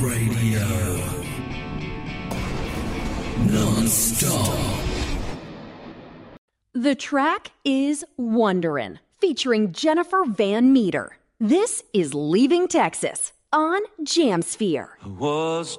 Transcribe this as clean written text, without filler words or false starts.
Radio. Non-stop. The track is Wonderin', featuring Jennifer Van Meter. This is Leaving Texas on Jamsphere. I was